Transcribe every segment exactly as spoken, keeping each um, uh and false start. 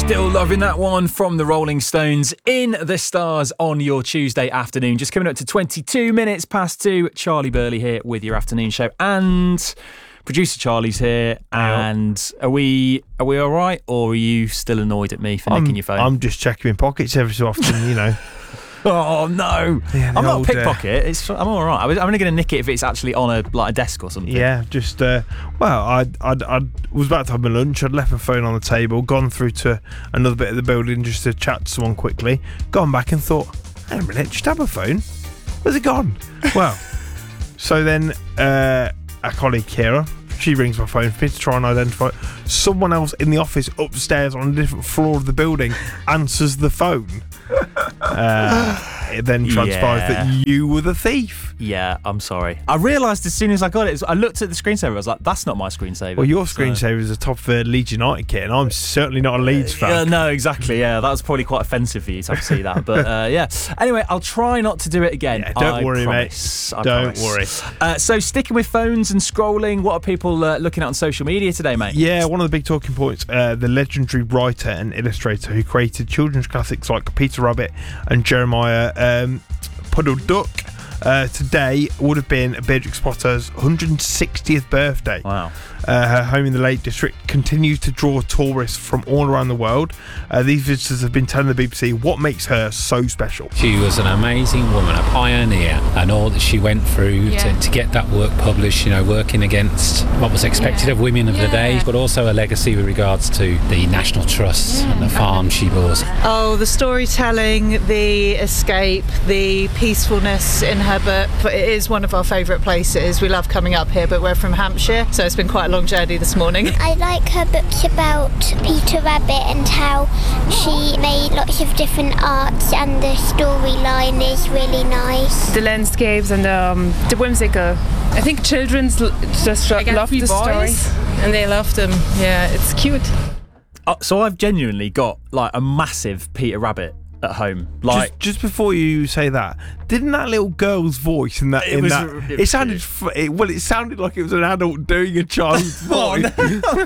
Still loving that one from the Rolling Stones, In the Stars on your Tuesday afternoon. Just coming up to twenty-two minutes past two. Charlie Burley here with your afternoon show, and producer Charlie's here. And are we are we all right, or are you still annoyed at me for I'm, nicking your phone? I'm just checking my pockets every so often, you know. Oh no! Yeah, I'm not old, a pickpocket. Uh, it's I'm all right. I was, I'm only going to nick it if it's actually on a like a desk or something. Yeah, just uh, well, I I I was about to have my lunch. I'd left my phone on the table, gone through to another bit of the building just to chat to someone quickly. Gone back and thought, hang on a minute, just have my phone. Where's it gone? Well, so then uh, a colleague, Kira, she rings my phone for me to try and identify it. Someone else in the office upstairs on a different floor of the building answers the phone. Uh, it then transpires Yeah. that you were the thief. Yeah, I'm sorry. I realised as soon as I got it, I looked at the screensaver, I was like, that's not my screensaver. Well, your So- screensaver is the top of a Leeds United kit, and I'm certainly not a Leeds fan. Yeah, no, exactly. Yeah, that was probably quite offensive for you to have to see that. But uh, yeah. Anyway, I'll try not to do it again. Yeah, don't I worry, promise. mate. I Don't promise. worry. Uh, so, sticking with phones and scrolling, what are people uh, looking at on social media today, mate? Yeah, one of the big talking points, uh, the legendary writer and illustrator who created children's classics like Peter Rabbit and Jeremiah um, Puddle Duck, uh, today would have been Beatrix Potter's one hundred sixtieth birthday. Wow. Uh, her home in the Lake District continues to draw tourists from all around the world. Uh, these visitors have been telling the B B C what makes her so special. She was an amazing woman, a pioneer, and all that she went through Yeah. to, to get that work published, you know, working against what was expected Yeah. of women of the Yeah. day, but also a legacy with regards to the National Trust and the farm she bought. Oh, the storytelling, the escape, the peacefulness in her book. It is one of our favourite places. We love coming up here, but we're from Hampshire, so it's been quite a long journey this morning. I like her books about Peter Rabbit and how she made lots of different arts, and the storyline is really nice. The landscapes and um, the whimsical. I think children's l- just I got love three the boys, story. and they love them. Yeah, it's cute. Uh, so, I've genuinely got like a massive Peter Rabbit at home. Like, just, just before you say that, didn't that little girl's voice in that It in was- that it it, was sounded cute. f- it, well it sounded like it was an adult doing a child's Oh, voice.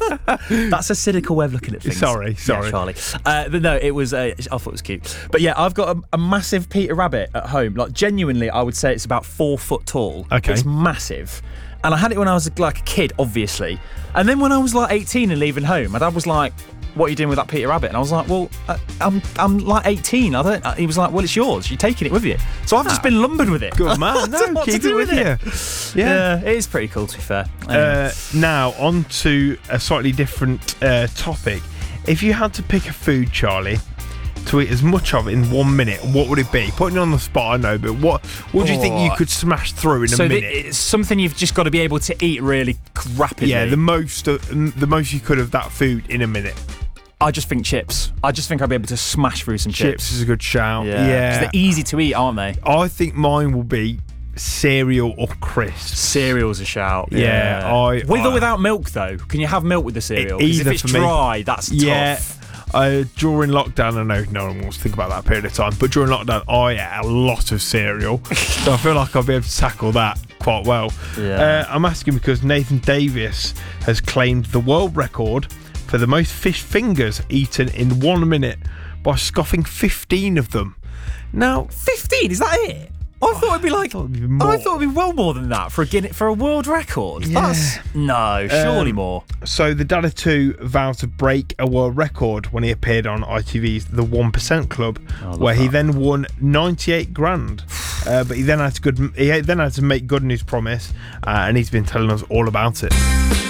no. That's a cynical way of looking at things. Sorry, Yeah, sorry. Charlie. Uh, but no, it was. Uh, I thought it was cute. But yeah, I've got a, a massive Peter Rabbit at home. Like, genuinely, I would say it's about four foot tall. Okay. It's massive. And I had it when I was like a kid, obviously. And then when I was like eighteen and leaving home, my dad was like, "What are you doing with that Peter Rabbit?" And I was like, "Well, uh, I'm I'm like eighteen. I don't." Uh, he was like, "Well, it's yours. You're taking it with you." So I've just been lumbered with it. Good man. I don't know No, what to keep do it with it. you. Yeah. it is pretty cool, to be fair. Anyway. Uh, now on to a slightly different uh, topic. If you had to pick a food, Charlie, to eat as much of it in one minute, what would it be? Putting you on the spot, I know, but what what do you think you Oh. could smash through in so a the- minute? it's something you've just got to be able to eat really rapidly. Yeah, the most uh, the most you could of that food in a minute. I just think chips. I just think I'd be able to smash through some chips. Chips is a good shout. Yeah, Yeah, 'Cause they're easy to eat, aren't they? I think mine will be cereal or crisps. Cereal's a shout. Yeah, I- with I- or without milk though. Can you have milk with the cereal? 'Cause either if it's for me. dry, that's Yeah. tough. Uh, during lockdown, I know no one wants to think about that period of time, but during lockdown, I ate a lot of cereal, so I feel like I'll be able to tackle that quite well. Yeah. Uh, I'm asking because Nathan Davis has claimed the world record for the most fish fingers eaten in one minute by scoffing fifteen of them. Now, fifteen, is that it? I thought it'd be like. it'd be I more. thought it'd be well more than that for a Guinness, for a world record. Yeah. That's no, surely Um, more. So the Dada two vowed to break a world record when he appeared on I T V's The One Percent Club, love where he that. then won ninety-eight grand. uh, but he then had to good. He then had to make good on his promise, uh, and he's been telling us all about it.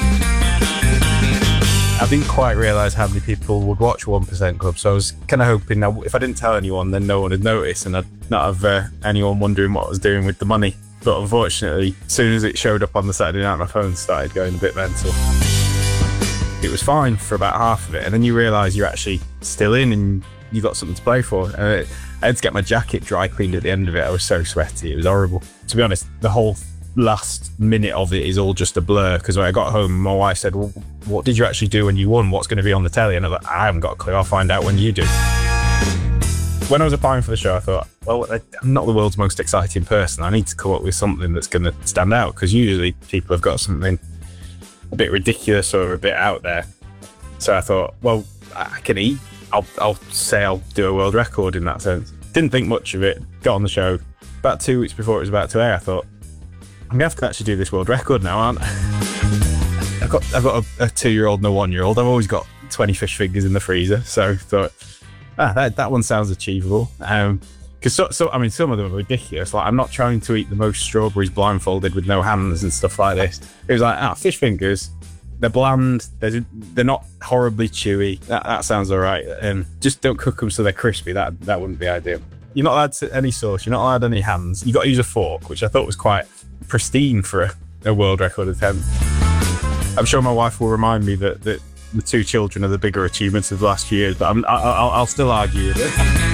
I didn't quite realise how many people would watch one percent Club, so I was kind of hoping that if I didn't tell anyone, then no one would notice, and I'd not have uh, anyone wondering what I was doing with the money. But unfortunately, as soon as it showed up on the Saturday night, my phone started going a bit mental. It was fine for about half of it, and then you realise you're actually still in and you got something to play for. And it, I had to get my jacket dry cleaned at the end of it. I was so sweaty, it was horrible. To be honest, the whole last minute of it is all just a blur, because when I got home, my wife said, "Well, what did you actually do when you won? What's going to be on the telly?" And I was like, "I haven't got a clue. I'll find out when you do." When I was applying for the show, I thought, well, I'm not the world's most exciting person. I need to come up with something that's going to stand out, because usually people have got something a bit ridiculous or a bit out there. So I thought, well, I can eat. I'll, I'll say I'll do a world record in that sense. Didn't think much of it, got on the show. About two weeks before it was about to air, I thought, I'm gonna have to actually do this world record now, aren't I? I've got, I've got a, a two-year-old and a one-year-old. I've always got twenty fish fingers in the freezer, so I thought, ah, that, that one sounds achievable. Um, Because so, so, I mean, some of them are ridiculous. Like, I'm not trying to eat the most strawberries blindfolded with no hands and stuff like this. It was like, ah, fish fingers. They're bland. They're, they're not horribly chewy. That, that sounds all right. And just don't cook them so they're crispy. That that wouldn't be ideal. You're not allowed to, any sauce. You're not allowed any hands. You got to use a fork, which I thought was quite pristine for a, a world record attempt. I'm sure my wife will remind me that, that the two children are the bigger achievements of the last few years, but I'm, I, I'll, I'll still argue with it.